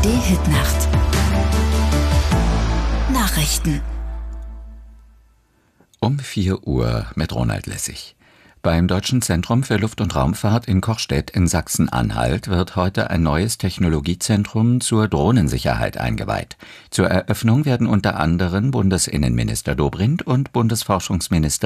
ARD-Hitnacht. Nachrichten. Um 4 Uhr mit Ronald Lessig. Beim Deutschen Zentrum für Luft- und Raumfahrt in Kochstedt in Sachsen-Anhalt wird heute ein neues Technologiezentrum zur Drohnensicherheit eingeweiht. Zur Eröffnung werden unter anderem Bundesinnenminister Dobrindt und Bundesforschungsministerin